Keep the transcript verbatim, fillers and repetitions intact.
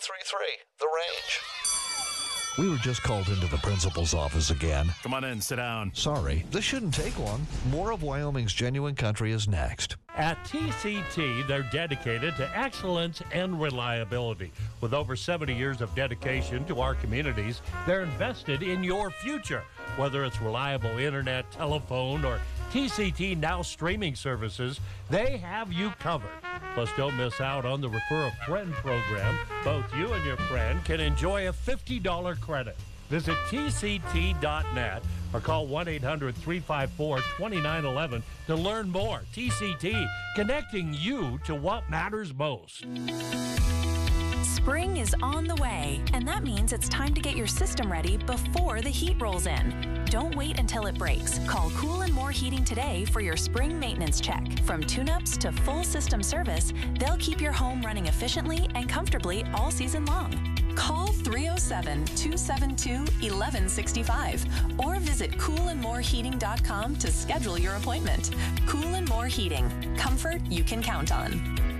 three three, The Range. We were just called into the principal's office again. Come on in, sit down. Sorry, this shouldn't take long. More of Wyoming's Genuine Country is next. At T C T, they're dedicated to excellence and reliability. With over seventy years of dedication to our communities, they're invested in your future. Whether it's reliable internet, telephone, or T C T Now streaming services, they have you covered. Plus, don't miss out on the Refer a Friend program. Both you and your friend can enjoy a fifty dollars credit. Visit T C T dot net or call one eight hundred, three five four, two nine one one to learn more. T C T, connecting you to what matters most. Spring is on the way, and that means it's time to get your system ready before the heat rolls in. Don't wait until it breaks. Call Cool and More Heating today for your spring maintenance check. From tune-ups to full system service, they'll keep your home running efficiently and comfortably all season long. Call three oh seven, two seven two, one one six five or visit cool and more heating dot com to schedule your appointment. Cool and More Heating. Comfort you can count on.